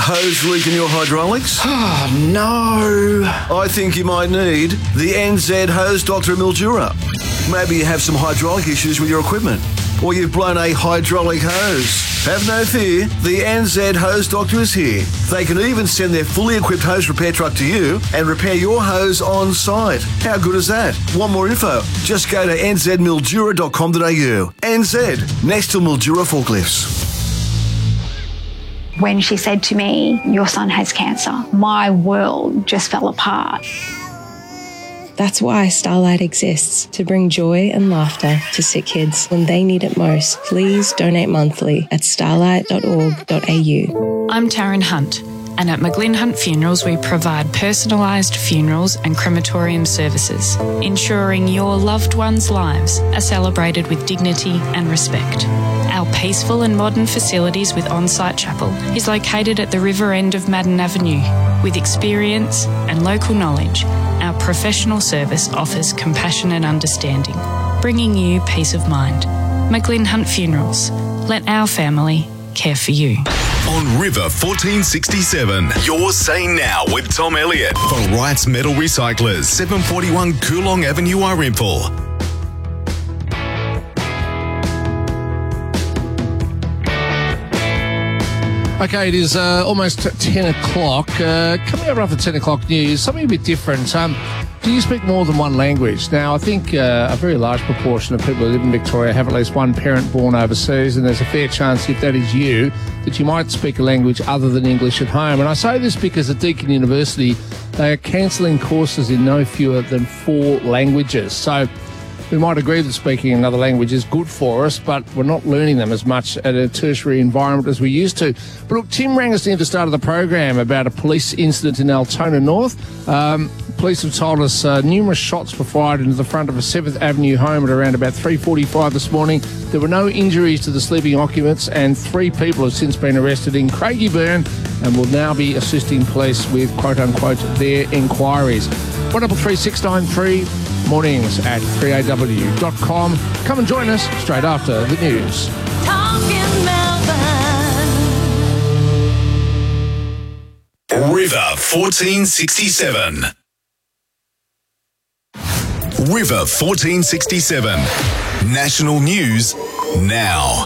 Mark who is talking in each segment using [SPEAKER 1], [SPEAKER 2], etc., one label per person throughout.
[SPEAKER 1] hose leak in your hydraulics?
[SPEAKER 2] Oh, no.
[SPEAKER 1] I think you might need the NZ Hose Doctor Mildura. Maybe you have some hydraulic issues with your equipment, or you've blown a hydraulic hose. Have no fear, the NZ Hose Doctor is here. They can even send their fully equipped hose repair truck to you and repair your hose on site. How good is that? Want more info? Just go to nzmildura.com.au. NZ, next to Mildura Forklifts.
[SPEAKER 3] When she said to me, "Your son has cancer," my world just fell apart.
[SPEAKER 4] That's why Starlight exists, to bring joy and laughter to sick kids when they need it most. Please donate monthly at starlight.org.au.
[SPEAKER 5] I'm Taryn Hunt, and at McGlynn Hunt Funerals we provide personalised funerals and crematorium services, ensuring your loved ones' lives are celebrated with dignity and respect. Our peaceful and modern facilities with on-site chapel is located at the river end of Madden Avenue. With experience and local knowledge, our professional service offers compassion and understanding, bringing you peace of mind. McGlynn Hunt Funerals. Let our family care for you.
[SPEAKER 6] On River 1467, you're saying now with Tom Elliott for Wright's Metal Recyclers, 741 Coolong Avenue, Irimple.
[SPEAKER 7] Okay, it is almost 10 o'clock. Coming up after 10 o'clock news, something a bit different. Do you speak more than one language? Now, I think a very large proportion of people who live in Victoria have at least one parent born overseas, and there's a fair chance, if that is you, that you might speak a language other than English at home. And I say this because at Deakin University, they are cancelling courses in no fewer than 4 languages. So we might agree that speaking another language is good for us, but we're not learning them as much at a tertiary environment as we used to. But look, Tim rang us near the start of the program about a police incident in Altona North. Police have told us numerous shots were fired into the front of a 7th Avenue home at around about 3:45 this morning. There were no injuries to the sleeping occupants, and 3 people have since been arrested in Craigieburn and will now be assisting police with, quote-unquote, their inquiries. 133693 mornings at 3aw.com. Come and join us straight after the news.
[SPEAKER 6] River 1467. River 1467. National news now.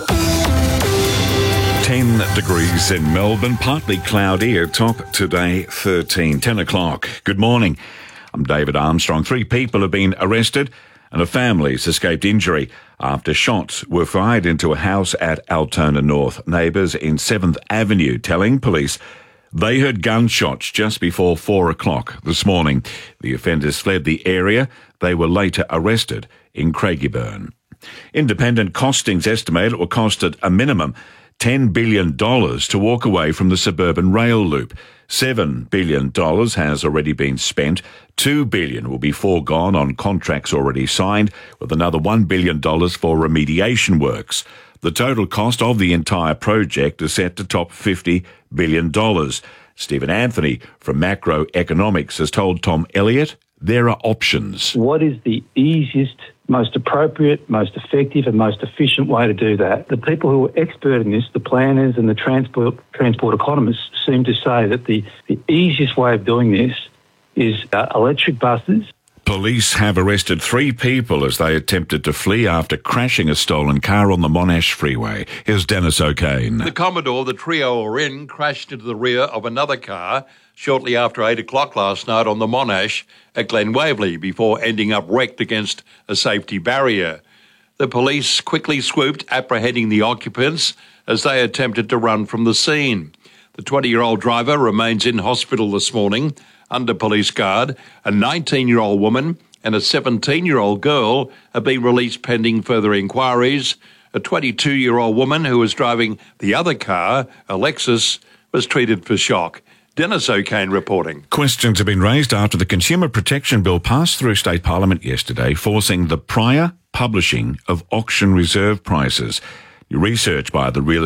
[SPEAKER 8] 10 degrees in Melbourne, partly cloudy, top today 13, 10 o'clock. Good morning. I'm David Armstrong. 3 people have been arrested and a family's escaped injury after shots were fired into a house at Altona North. Neighbours in 7th Avenue telling police they heard gunshots just before 4 o'clock this morning. The offenders fled the area. They were later arrested in Craigieburn. Independent costings estimate it will cost at a minimum $10 billion to walk away from the suburban rail loop. $7 billion has already been spent. $2 billion will be foregone on contracts already signed, with another $1 billion for remediation works. The total cost of the entire project is set to top $50 billion. Stephen Anthony from Macroeconomics has told Tom Elliott there are options.
[SPEAKER 9] What is the easiest, most appropriate, most effective and most efficient way to do that? The people who are expert in this, the planners and the transport economists, seem to say that the easiest way of doing this is electric buses.
[SPEAKER 8] Police have arrested 3 people as they attempted to flee after crashing a stolen car on the Monash Freeway. Here's Dennis O'Kane.
[SPEAKER 10] The Commodore the trio were in crashed into the rear of another car shortly after 8 o'clock last night on the Monash at Glen Waverley before ending up wrecked against a safety barrier. The police quickly swooped, apprehending the occupants as they attempted to run from the scene. The 20-year-old driver remains in hospital this morning under police guard. A 19-year-old woman and a 17-year-old girl have been released pending further inquiries. A 22-year-old woman who was driving the other car, a Lexus, was treated for shock. Dennis O'Kane reporting.
[SPEAKER 8] Questions have been raised after the Consumer Protection Bill passed through State Parliament yesterday, forcing the prior publishing of auction reserve prices. Research by the Real